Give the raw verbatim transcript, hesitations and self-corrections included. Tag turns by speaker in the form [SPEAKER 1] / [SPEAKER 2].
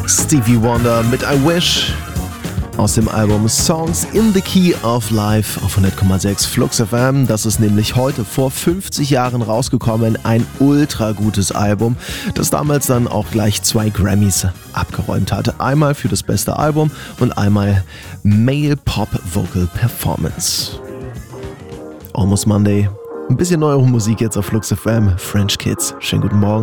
[SPEAKER 1] Stevie Wonder mit I Wish aus dem Album Songs in the Key of Life auf hundert Komma sechs Flux F M. Das ist nämlich heute vor fünfzig Jahren rausgekommen. Ein ultra gutes Album, das damals dann auch gleich zwei Grammys abgeräumt hatte. Einmal für das beste Album und einmal Male Pop Vocal Performance. Almost Monday. Ein bisschen neuere Musik jetzt auf Flux F M. French Kids. Schönen guten Morgen.